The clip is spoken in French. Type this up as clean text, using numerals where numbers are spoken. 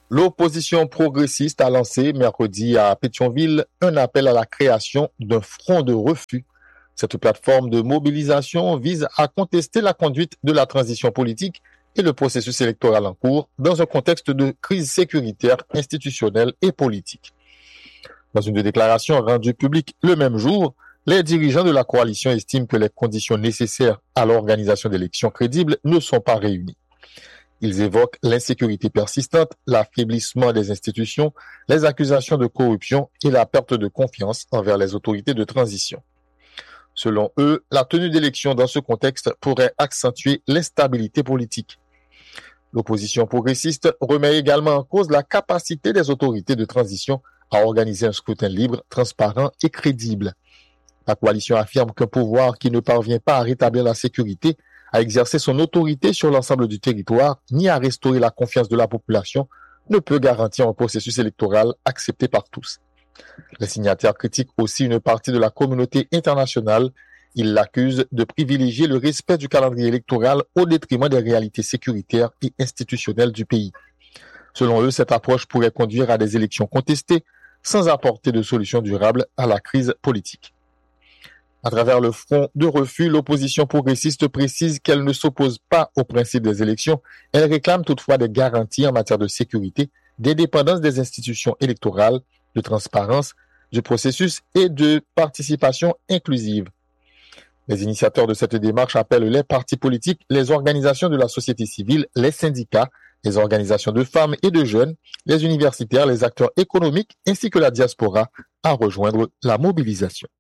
L'opposition progressiste a lancé mercredi à Pétionville un appel à la création d'un front de refus. Cette plateforme de mobilisation vise à contester la conduite de la transition politique et le processus électoral en cours dans un contexte de crise sécuritaire, institutionnelle et politique. Dans une déclaration rendue publique le même jour, les dirigeants de la coalition estiment que les conditions nécessaires à l'organisation d'élections crédibles ne sont pas réunies. Ils évoquent l'insécurité persistante, l'affaiblissement des institutions, les accusations de corruption et la perte de confiance envers les autorités de transition. Selon eux, la tenue d'élections dans ce contexte pourrait accentuer l'instabilité politique. L'opposition progressiste remet également en cause la capacité des autorités de transition à organiser un scrutin libre, transparent et crédible. La coalition affirme qu'un pouvoir qui ne parvient pas à rétablir la sécurité, à exercer son autorité sur l'ensemble du territoire, ni à restaurer la confiance de la population, ne peut garantir un processus électoral accepté par tous. Les signataires critiquent aussi une partie de la communauté internationale. Ils l'accusent de privilégier le respect du calendrier électoral au détriment des réalités sécuritaires et institutionnelles du pays. Selon eux, cette approche pourrait conduire à des élections contestées sans apporter de solution durable à la crise politique. À travers le front de refus, l'opposition progressiste précise qu'elle ne s'oppose pas au principe des élections. Elle réclame toutefois des garanties en matière de sécurité, d'indépendance des institutions électorales, de transparence du processus et de participation inclusive. Les initiateurs de cette démarche appellent les partis politiques, les organisations de la société civile, les syndicats, les organisations de femmes et de jeunes, les universitaires, les acteurs économiques ainsi que la diaspora à rejoindre la mobilisation.